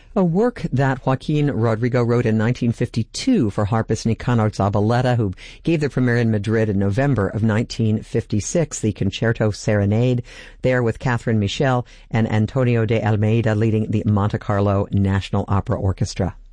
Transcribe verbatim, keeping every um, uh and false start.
A work that Joaquin Rodrigo wrote in nineteen fifty-two for harpist Nicanor Zabaleta, who gave the premiere in Madrid in November of nineteen fifty-six, the Concerto Serenade, there with Catherine Michel and Antonio de Almeida leading the Monte Carlo National Opera Orchestra.